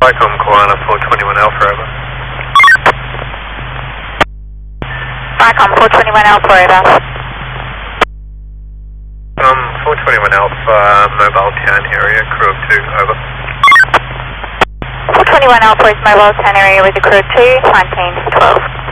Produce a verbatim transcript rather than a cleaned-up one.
Vicom Koala four twenty-one Alpha, over. Vicom four twenty-one Alpha, over. Um, four twenty-one Alpha, mobile town area, crew of two, over. four twenty-one Alpha is mobile town area with a crew of two, maintain twelve.